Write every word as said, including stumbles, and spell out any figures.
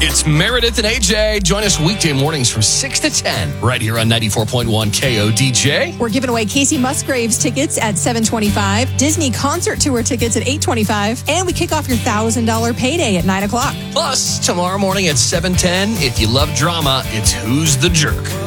It's Meredith and A J. Join us weekday mornings from six to ten right here on ninety-four point one K O D J. We're giving away Casey Musgraves tickets at seven twenty-five, Disney Concert Tour tickets at eight twenty-five, and we kick off your one thousand dollars payday at nine o'clock. Plus, tomorrow morning at seven ten, if you love drama, it's Who's the Jerk?